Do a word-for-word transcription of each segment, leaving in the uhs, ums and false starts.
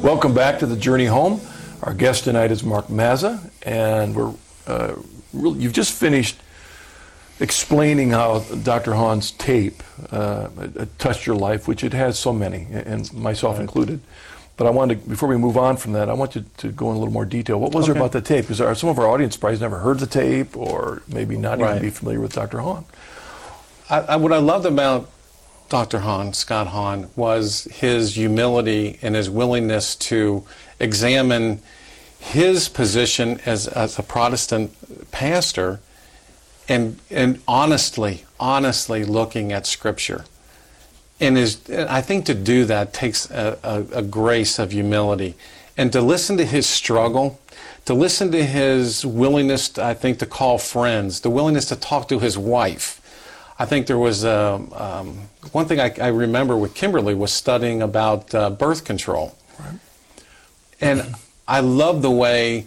Welcome back to the Journey Home. Our guest tonight is Mark Mazza, and we're uh, really, you've just finished explaining how Doctor Hahn's tape uh, touched your life, which it has so many, and myself right. included. But I wanted to, before we move on from that, I want you to go in a little more detail. What was okay. there about the tape? Because some of our audience probably never heard the tape, or maybe not right. even be familiar with Doctor Hahn. I, I, what I loved about Doctor Hahn, Scott Hahn, was his humility and his willingness to examine his position as, as a Protestant pastor and, and honestly, honestly looking at Scripture. And is, I think to do that takes a, a, a grace of humility. And to listen to his struggle, to listen to his willingness, I think, to call friends, the willingness to talk to his wife. I think there was a, um, one thing I, I remember with Kimberly was studying about uh, birth control. Right. And I love the way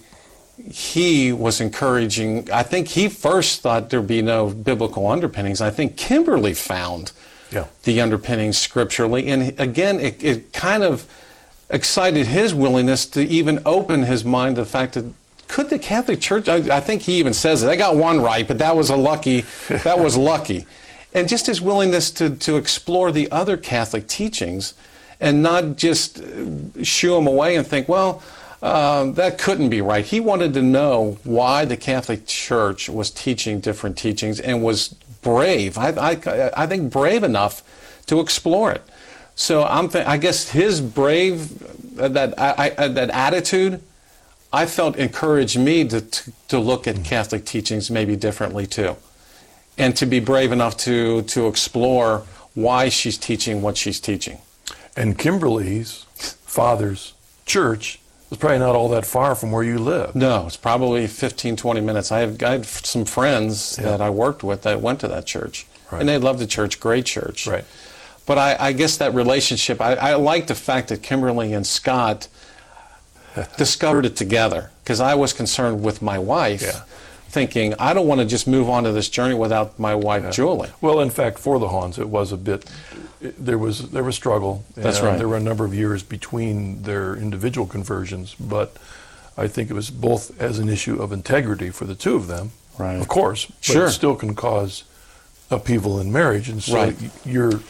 he was encouraging. I think he first thought there'd be no biblical underpinnings. I think Kimberly found yeah. the underpinnings scripturally. And again, it, it kind of excited his willingness to even open his mind to the fact that could the Catholic Church, I, I think he even says it, I got one right, but that was a lucky, that was lucky. And just his willingness to, to explore the other Catholic teachings and not just shoo them away and think, well, uh, that couldn't be right. He wanted to know why the Catholic Church was teaching different teachings and was brave, I, I, I think brave enough to explore it. So I'm th- I guess his brave, uh, that, I, I, that attitude, I felt encouraged me to, to, to look at Catholic teachings maybe differently too. And to be brave enough to, to explore why she's teaching what she's teaching. And Kimberly's father's church was probably not all that far from where you live. No, it's probably fifteen, twenty minutes. I have, I have some friends yeah. that I worked with that went to that church. Right. And they loved the church, great church. Right. But I, I guess that relationship, I, I like the fact that Kimberly and Scott discovered it together, because I was concerned with my wife, yeah. thinking, I don't want to just move on to this journey without my wife, yeah. Julie. Well, in fact, for the Hahns, it was a bit, it, there was there was struggle. That's right. There were a number of years between their individual conversions, but I think it was both as an issue of integrity for the two of them, right. of course, but sure. it still can cause upheaval in marriage, and so right. you're